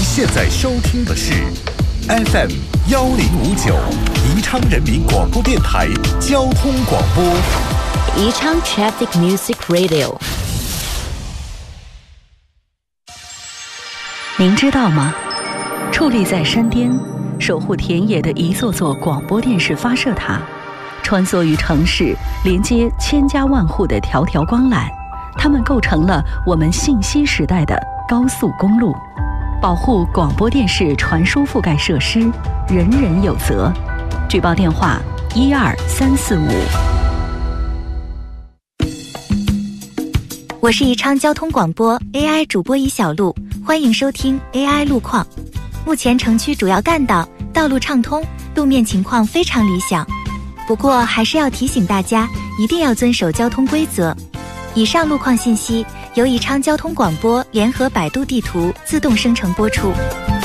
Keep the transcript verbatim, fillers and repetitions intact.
现在收听的是 F M 幺零五九宜昌人民广播电台交通广播， 宜昌 Traffic Music Radio。 您知道吗？矗立在山巅，守护田野的一座座广播电视发射塔，穿梭于城市，连接千家万户的条条光缆，它们构成了我们信息时代的高速公路。保护广播电视传输覆盖设施，人人有责。举报电话：一二三四五。 我是宜昌交通广播 A I 主播宜小璐，欢迎收听 A I 路况。目前城区主要干道道路畅通，路面情况非常理想。不过还是要提醒大家，一定要遵守交通规则。以上路况信息由宜昌交通广播联合百度地图自动生成播出。